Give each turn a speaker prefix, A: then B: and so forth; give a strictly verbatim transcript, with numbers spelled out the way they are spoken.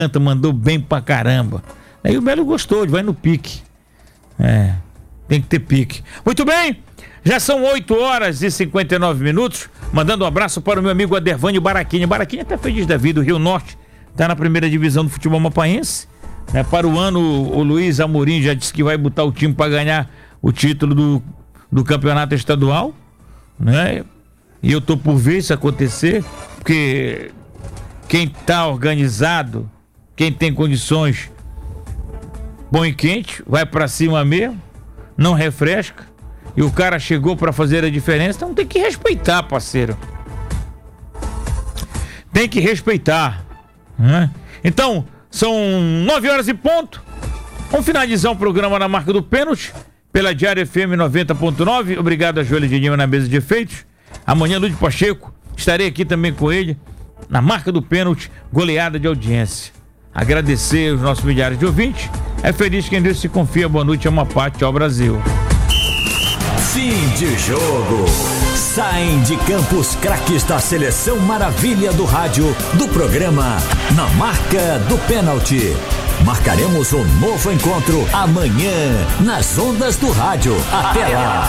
A: mandou bem pra caramba. Aí o Belo gostou, ele vai no pique. É, tem que ter pique. Muito bem, já são oito horas e cinquenta e nove minutos. Mandando um abraço para o meu amigo Adervânio Baraquinha. Baraquinha tá feliz da vida, o Rio Norte tá na primeira divisão do futebol mapaense. É, para o ano, o Luiz Amorim já disse que vai botar o time para ganhar o título do, do campeonato estadual, né? E eu tô por ver isso acontecer, porque quem tá organizado, quem tem condições, bom e quente, vai para cima mesmo, não refresca, e o cara chegou para fazer a diferença, então tem que respeitar, parceiro. Tem que respeitar, né? Então, são nove horas e ponto. Vamos finalizar o programa na marca do pênalti, pela Diário F M noventa ponto nove. Obrigado a Joelho de Lima na mesa de efeitos. Amanhã, Lúcio Pacheco, estarei aqui também com ele, na marca do pênalti, goleada de audiência. Agradecer os nossos milhares de ouvintes. É feliz quem Deus se confia. Boa noite, Amapá, tchau, Brasil.
B: Fim de jogo. Saem de campo os craques da Seleção Maravilha do Rádio, do programa Na Marca do Pênalti. Marcaremos um novo encontro amanhã nas ondas do rádio. Até lá.